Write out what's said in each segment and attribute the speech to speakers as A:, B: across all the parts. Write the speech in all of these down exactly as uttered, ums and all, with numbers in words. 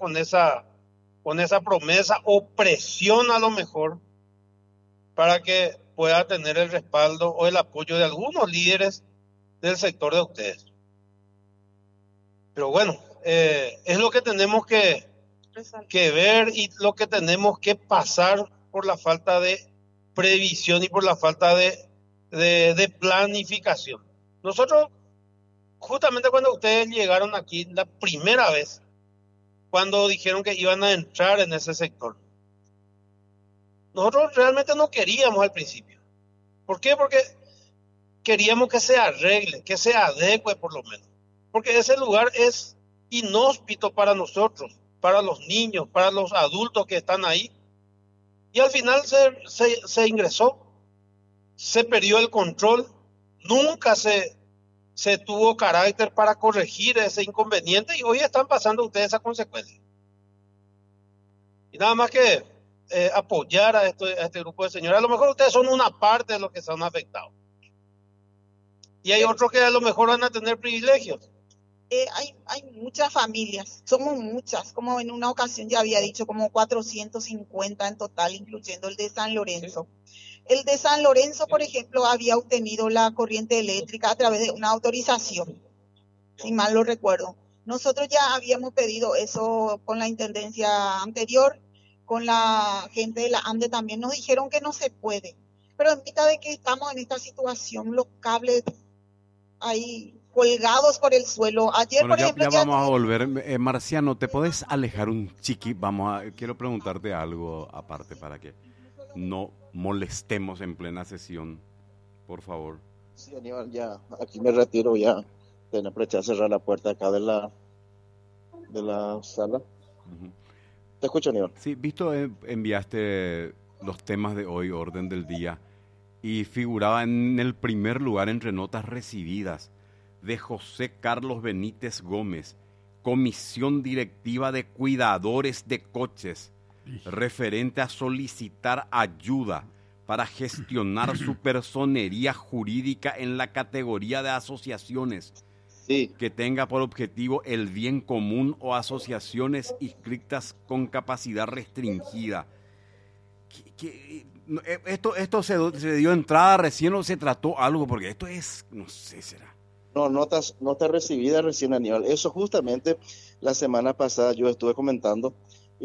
A: con esa, con esa promesa o presión a lo mejor para que pueda tener el respaldo o el apoyo de algunos líderes del sector de ustedes. Pero bueno, eh, es lo que tenemos que, que ver y lo que tenemos que pasar por la falta de previsión y por la falta de, de, de planificación. Nosotros, justamente cuando ustedes llegaron aquí la primera vez, cuando dijeron que iban a entrar en ese sector, nosotros realmente no queríamos al principio. ¿Por qué? Porque queríamos que se arregle, que se adecue por lo menos. Porque ese lugar es inhóspito para nosotros, para los niños, para los adultos que están ahí. Y al final se, se, se ingresó, se perdió el control, nunca se, se tuvo carácter para corregir ese inconveniente y hoy están pasando ustedes esa consecuencia. Y nada más que eh, apoyar a, esto, a este grupo de señores. A lo mejor ustedes son una parte de los que se han afectado. Y hay otros que a lo mejor van a tener privilegios.
B: Eh, hay, hay muchas familias, somos muchas, como en una ocasión ya había dicho, como cuatrocientos cincuenta en total, incluyendo el de San Lorenzo. Sí. El de San Lorenzo, por ejemplo, había obtenido la corriente eléctrica a través de una autorización, si mal lo recuerdo. Nosotros ya habíamos pedido eso con la intendencia anterior, con la gente de la ANDE también nos dijeron que no se puede. Pero en mitad de que estamos en esta situación, los cables ahí colgados por el suelo. Ayer,
C: bueno,
B: por
C: ya,
B: ejemplo,
C: ya
B: ya
C: vamos a volver. Eh, Marciano, ¿te podés alejar un chiqui? Vamos a, quiero preguntarte algo aparte para que no molestemos en plena sesión, por favor.
D: Sí, Aníbal, ya, aquí me retiro ya. Ten aprovechar a cerrar la puerta acá de la, de la sala. Uh-huh. Te escucho, Aníbal.
C: Sí, visto, eh, enviaste los temas de hoy, orden del día, y figuraba en el primer lugar entre notas recibidas de José Carlos Benítez Gómez, Comisión Directiva de Cuidadores de Coches, referente a solicitar ayuda para gestionar su personería jurídica en la categoría de asociaciones
D: sí.
C: que tenga por objetivo el bien común o asociaciones inscritas con capacidad restringida. ¿Qué, qué, esto esto se, se dio entrada recién o se trató algo? Porque esto es, no sé, será.
D: No, notas, nota recibida recién, Aníbal. Eso justamente la semana pasada yo estuve comentando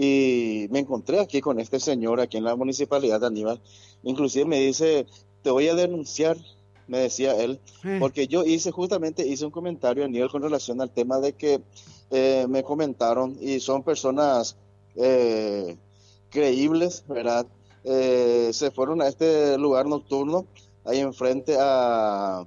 D: y me encontré aquí con este señor aquí en la municipalidad de Aníbal. Inclusive me dice, te voy a denunciar, me decía él, sí. Porque yo hice justamente, hice un comentario, Aníbal, con relación al tema de que eh, me comentaron y son personas eh, creíbles, ¿verdad? Eh, se fueron a este lugar nocturno, ahí enfrente a...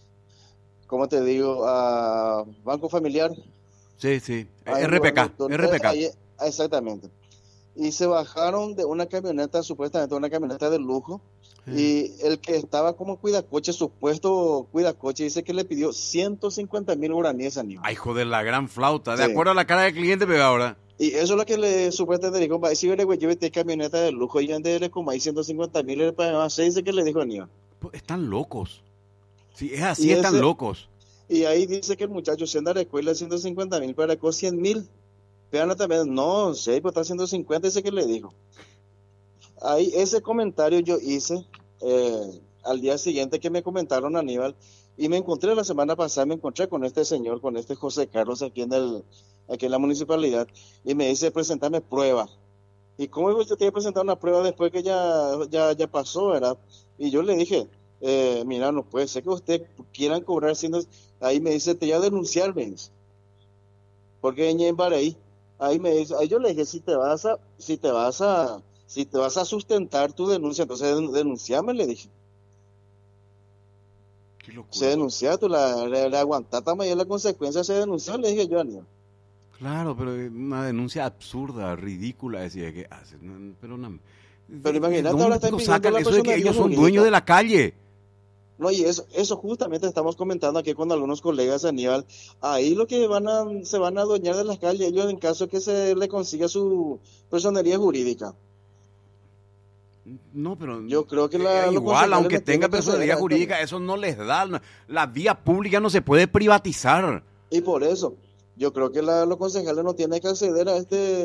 D: ¿Cómo te digo? A Banco Familiar.
C: Sí, sí. R P K. R P K.
D: Ahí, exactamente. Y se bajaron de una camioneta, supuestamente una camioneta de lujo. Sí. Y el que estaba como cuidacoche, supuesto cuidacoche, dice que le pidió ciento cincuenta mil guaraníes a Aníbal.
C: Ay, joder, la gran flauta. De sí. acuerdo a la cara del cliente, pero ahora.
D: Y eso es lo que le supuestamente dijo. Si yo le llevé camioneta de lujo y antes de como hay ciento cincuenta mil, se dice que le dijo a Aníbal.
C: Están locos. Si es así, ese, están locos.
D: Y ahí dice que el muchacho se anda a la escuela ciento cincuenta mil, para con cien mil. Vean también, no sé, pues está ciento cincuenta, ese que le dijo. Ahí ese comentario yo hice eh, al día siguiente que me comentaron, Aníbal, y me encontré la semana pasada, me encontré con este señor, con este José Carlos aquí en, el, aquí en la municipalidad, y me dice, presentame prueba. ¿Y cómo usted tiene que presentar una prueba después que ya, ya, ya pasó, verdad? Y yo le dije, Eh, mira, no puede ser que usted quieran cobrar siendo... Ahí me dice, te voy a denunciar, me dice. Porque en ahí, ahí me dice, ahí yo le dije, si te vas a, si te vas a, si te vas a sustentar tu denuncia, entonces denunciame, le dije.
C: Qué locura.
D: Se denuncia, tú la, la, la aguantata mayor la consecuencia, se denunció, le dije yo, Aníbal.
C: Claro, pero una denuncia absurda, ridícula, decía que hace, pero una...
D: Pero imagínate, ahora está
C: sacan eso de que ellos son dueños de la calle.
D: No, y eso, eso justamente estamos comentando aquí con algunos colegas, Aníbal. Ahí lo que van a, se van a adueñar de las calles ellos en caso que se le consiga su personería jurídica.
C: No, pero
D: yo creo que la,
C: eh, igual, aunque tenga personalidad jurídica, eso no les da. La vía pública no se puede privatizar.
D: Y por eso, yo creo que la, los concejales no tienen que acceder a este